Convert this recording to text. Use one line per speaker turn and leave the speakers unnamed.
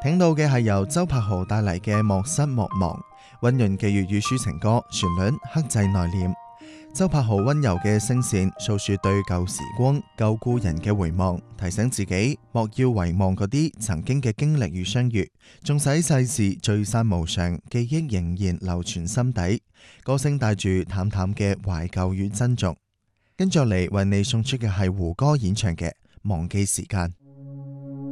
聽到嘅係由周柏豪帶嚟嘅《莫失莫忘》，溫潤嘅粵語抒情歌，旋律克制內斂。周柏豪溫柔嘅聲線訴說對舊時光、舊故人嘅回望，提醒自己莫要遺忘嗰啲曾經嘅經歷與相遇，縱使世事聚散無常，記憶仍然流傳心底。歌聲帶住淡淡嘅懷舊與珍重。跟住嚟為你送出嘅係胡歌演唱嘅《忘記時間》。